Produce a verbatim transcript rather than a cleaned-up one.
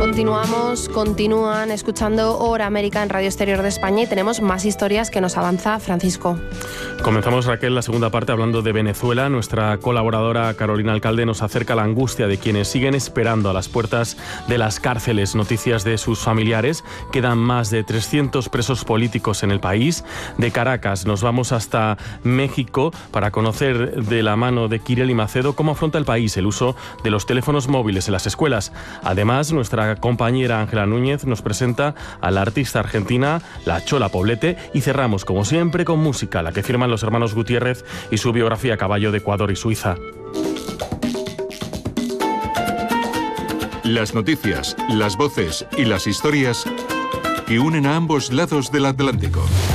Continuamos, continúan escuchando Hora América en Radio Exterior de España y tenemos más historias que nos avanza Francisco. Comenzamos, Raquel, la segunda parte hablando de Venezuela. Nuestra colaboradora Carolina Alcalde nos acerca la angustia de quienes siguen esperando a las puertas de las cárceles. Noticias de sus familiares. Quedan más de trescientos presos políticos en el país. De Caracas nos vamos hasta México para conocer de la mano de Kireli Macedo cómo afronta el país el uso de los teléfonos móviles en las escuelas. Además, nuestra compañera Ángela Núñez nos presenta a la artista argentina La Chola Poblete y cerramos, como siempre, con música, la que firman los hermanos Gutiérrez y su biografía a caballo de Ecuador y Suiza. Las noticias, las voces y las historias que unen a ambos lados del Atlántico.